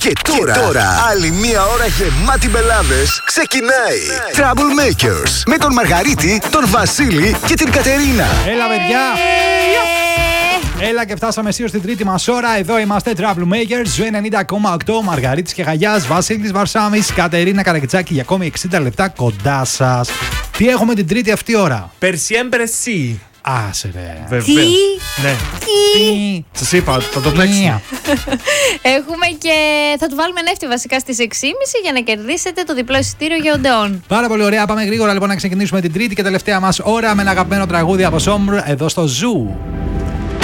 Και τώρα, άλλη μία ώρα γεμάτη μπελάδες ξεκινάει. Troublemakers με τον Μαργαρίτη, τον Βασίλη και την Κατερίνα. Έλα, παιδιά! Έλα και φτάσαμε σίγουρα στην τρίτη μας ώρα. Εδώ είμαστε, Troublemakers, Ζου 90,8, Μαργαρίτης και Γαγιάς, Βασίλης Βαρσάμης, Κατερίνα Καρακιτσάκη για ακόμη 60 λεπτά κοντά σας. Τι έχουμε την τρίτη αυτή ώρα? Per siempre sí. Άσε ρε. Βεβαίως. Ναι. Τι. Σας είπα, θα το πλέξουμε. Έχουμε και θα του βάλουμε νεύτη βασικά στις 6.30 για να κερδίσετε το διπλό εισιτήριο για Οντεόν. Πάρα πολύ ωραία. Πάμε γρήγορα λοιπόν να ξεκινήσουμε την τρίτη και τελευταία μας ώρα με ένα αγαπημένο τραγούδι από Σόμπρ εδώ στο Ζου.